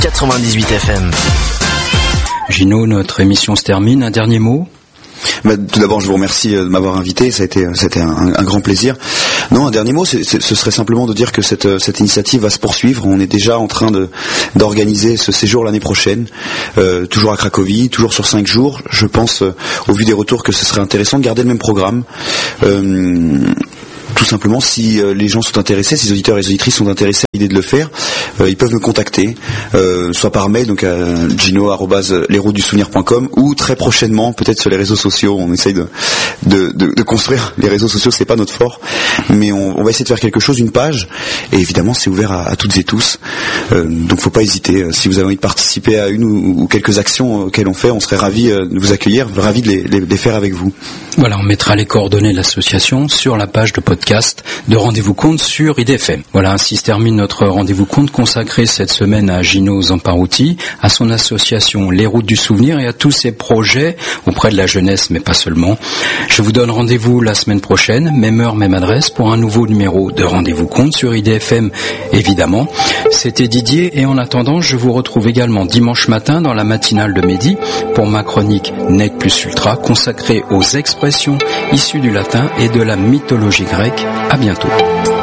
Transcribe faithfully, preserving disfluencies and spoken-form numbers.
quatre-vingt-dix-huit F M. Gino, notre émission se termine. Un dernier mot ? Bah, tout d'abord, je vous remercie de m'avoir invité. Ça a été, c'était un, un grand plaisir. Non, un dernier mot, c'est, c'est, ce serait simplement de dire que cette, cette initiative va se poursuivre. On est déjà en train de, d'organiser ce séjour l'année prochaine, euh, toujours à Cracovie, toujours sur cinq jours. Je pense, euh, au vu des retours, que ce serait intéressant de garder le même programme. Euh, Tout simplement, si euh, les gens sont intéressés, si les auditeurs et les auditrices sont intéressés à l'idée de le faire, euh, ils peuvent me contacter, euh, soit par mail, donc à gino arobase les routes du souvenir point com, ou très prochainement, peut-être sur les réseaux sociaux. On essaye de, de, de, de construire les réseaux sociaux, c'est pas notre fort, mais on, on va essayer de faire quelque chose, une page, et évidemment, c'est ouvert à, à toutes et tous. Euh, donc, faut pas hésiter. Si vous avez envie de participer à une ou, ou quelques actions auxquelles on fait, on serait ravis de vous accueillir, ravis de les, les, les faire avec vous. Voilà, on mettra les coordonnées de l'association sur la page de podcast de Rendez-vous Compte sur I D F M. Voilà, ainsi se termine notre Rendez-vous Compte consacré cette semaine à Gino Zamparuti, à son association Les Routes du Souvenir et à tous ses projets auprès de la jeunesse, mais pas seulement. Je vous donne rendez-vous la semaine prochaine, même heure, même adresse, pour un nouveau numéro de Rendez-vous Compte sur I D F M, évidemment. C'était Didier, et en attendant, je vous retrouve également dimanche matin dans la matinale de midi pour ma chronique Nec plus Ultra, consacrée aux expressions issues du latin et de la mythologie grecque. À bientôt.